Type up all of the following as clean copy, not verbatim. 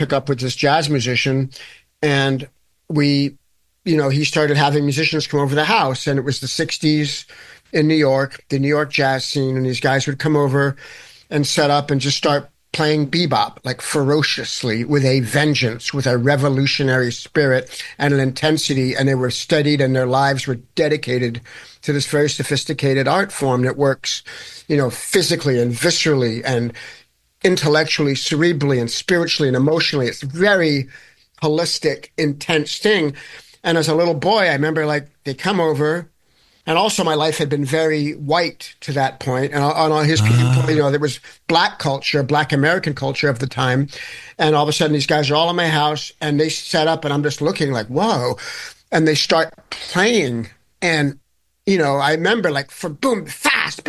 pick up with this jazz musician, and we, he started having musicians come over to the house, and it was the 60s in New York, the New York jazz scene, and these guys would come over and set up and just start playing bebop, like ferociously, with a vengeance, with a revolutionary spirit and an intensity, and they were studied and their lives were dedicated to this very sophisticated art form that works, physically and viscerally and intellectually, cerebrally and spiritually and emotionally. It's a very holistic, intense thing. And as a little boy, I remember they come over, and also my life had been very white to that point. And on his viewpoint, there was Black culture, Black American culture of the time. And all of a sudden these guys are all in my house and they set up and I'm just looking like, whoa. And they start playing. And, I remember for boom, fast,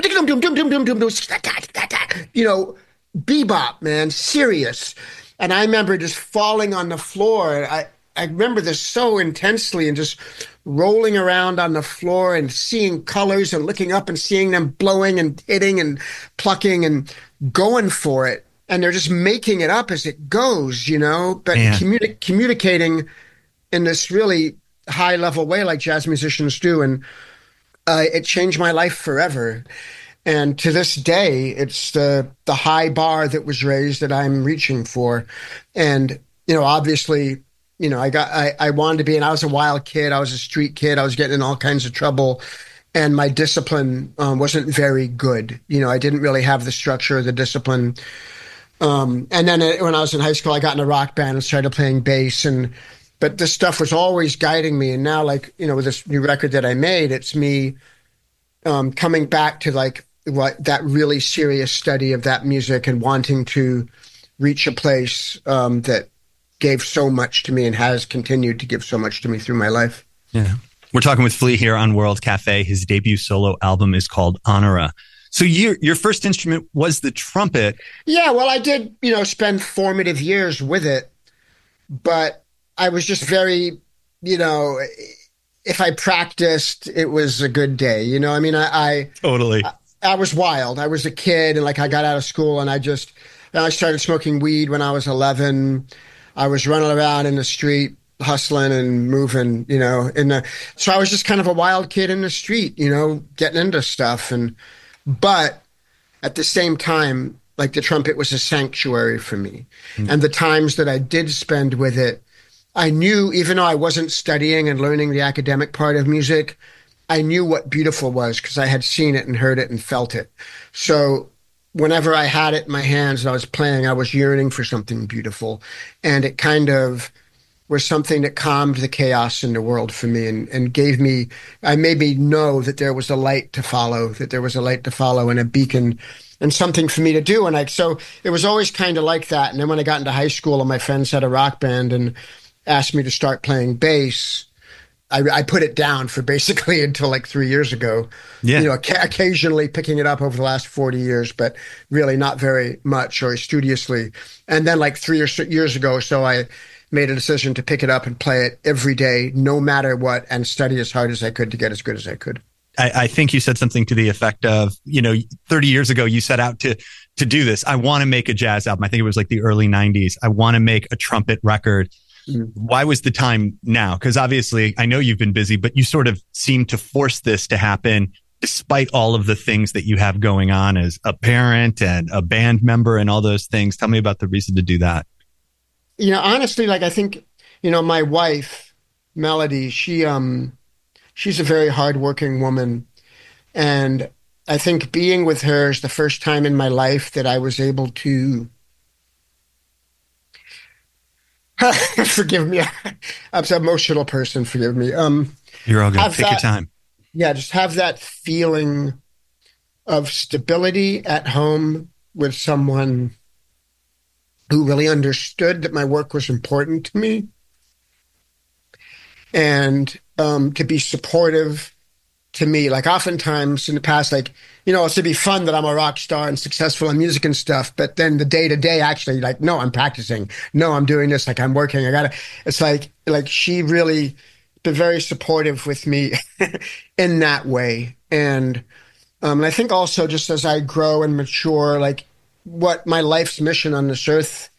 bebop, man, serious. And I remember just falling on the floor. I remember this so intensely and just rolling around on the floor and seeing colors and looking up and seeing them blowing and hitting and plucking and going for it. And they're just making it up as it goes, but communicating in this really high level way like jazz musicians do. And it changed my life forever. And to this day, it's the high bar that was raised that I'm reaching for. And, obviously, I wanted to be, and I was a wild kid. I was a street kid. I was getting in all kinds of trouble. And my discipline wasn't very good. I didn't really have the structure or the discipline. And then when I was in high school, I got in a rock band and started playing bass. But this stuff was always guiding me. And now, with this new record that I made, it's me coming back to that really serious study of that music and wanting to reach a place that gave so much to me and has continued to give so much to me through my life. Yeah. We're talking with Flea here on World Cafe. His debut solo album is called Honora. So your first instrument was the trumpet. Yeah, well, I did, spend formative years with it, but I was just very, if I practiced, it was a good day. I Totally. I was wild. I was a kid and I got out of school and I started smoking weed when I was 11. I was running around in the street, hustling and moving, so I was just kind of a wild kid in the street, getting into stuff. But at the same time, the trumpet was a sanctuary for me. Mm. And the times that I did spend with it, I knew, even though I wasn't studying and learning the academic part of music, I knew what beautiful was because I had seen it and heard it and felt it. So whenever I had it in my hands and I was playing, I was yearning for something beautiful. And it kind of was something that calmed the chaos in the world for me and made me know that there was a light to follow, and a beacon and something for me to do. So it was always kind of like that. And then when I got into high school and my friends had a rock band and asked me to start playing bass, I put it down for basically until 3 years ago. Yeah. Occasionally picking it up over the last 40 years, but really not very much or studiously. And then 3 years ago, so I made a decision to pick it up and play it every day, no matter what, and study as hard as I could to get as good as I could. I think you said something to the effect of, 30 years ago, you set out to do this. I want to make a jazz album. I think it was the early 90s. I want to make a trumpet record. Why was the time now? Because obviously I know you've been busy, but you sort of seem to force this to happen despite all of the things that you have going on as a parent and a band member and all those things. Tell me about the reason to do that. Honestly, I think, my wife, Melody, she's a very hardworking woman. And I think being with her is the first time in my life that I was able to forgive me. I'm an emotional person. Forgive me. You're all good. Take your time. Yeah, just have that feeling of stability at home with someone who really understood that my work was important to me, and to be supportive to me. Oftentimes in the past, it's to be fun that I'm a rock star and successful in music and stuff, but then the day to day actually no, I'm practicing. No, I'm doing this. I'm working. It's she really been very supportive with me in that way. And I think also just as I grow and mature, what my life's mission on this earth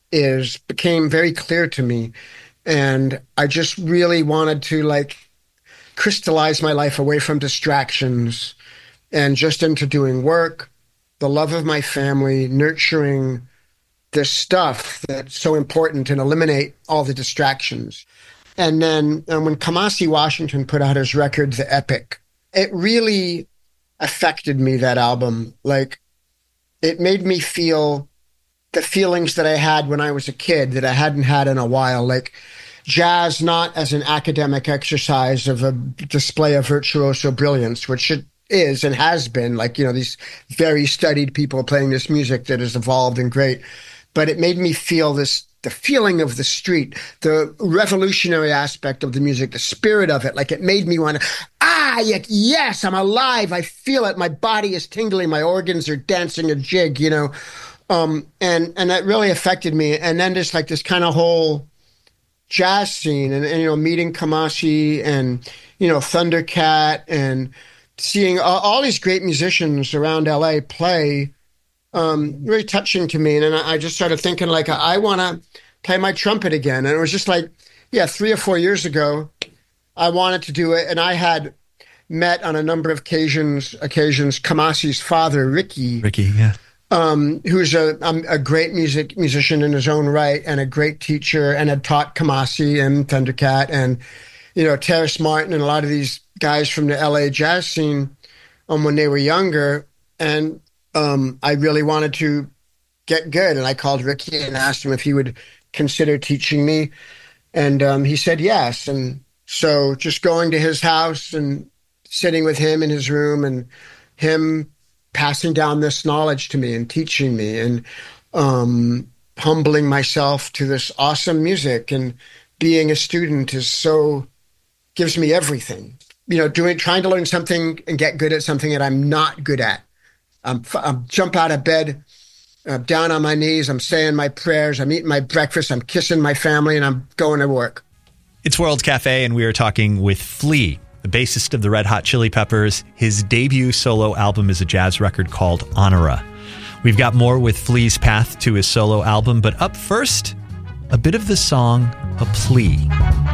became very clear to me. And I just really wanted to like crystallize my life away from distractions and just into doing work, the love of my family, nurturing this stuff that's so important, and eliminate all the distractions. And then when Kamasi Washington put out his record, The Epic, it really affected me, that album. Like, it made me feel the feelings that I had when I was a kid that I hadn't had in a while. Like, jazz not as an academic exercise of a display of virtuoso brilliance, which it is and has been, like, these very studied people playing this music that has evolved and great. But it made me feel the feeling of the street, the revolutionary aspect of the music, the spirit of it. Like, it made me want to, yes, I'm alive. I feel it. My body is tingling. My organs are dancing a jig, and that really affected me. And then just like this kind of whole jazz scene and meeting Kamasi and, Thundercat and seeing all these great musicians around LA play, really touching to me. And then I just started thinking, like, I want to play my trumpet again. And it was just like, 3 or 4 years ago, I wanted to do it. And I had met on a number of occasions Kamasi's father, Ricky. Yeah. Who's a great musician in his own right and a great teacher, and had taught Kamasi and Thundercat and, Terrace Martin and a lot of these guys from the LA jazz scene when they were younger. And I really wanted to get good. And I called Ricky and asked him if he would consider teaching me. And he said yes. And so just going to his house and sitting with him in his room and him passing down this knowledge to me and teaching me and humbling myself to this awesome music and being a student gives me everything. Trying to learn something and get good at something that I'm not good at. I'm jump out of bed, down on my knees, I'm saying my prayers, I'm eating my breakfast, I'm kissing my family, and I'm going to work. It's World Cafe, and we are talking with Flea, the bassist of the Red Hot Chili Peppers. His debut solo album is a jazz record called Honora. We've got more with Flea's path to his solo album, but up first, a bit of the song A Plea.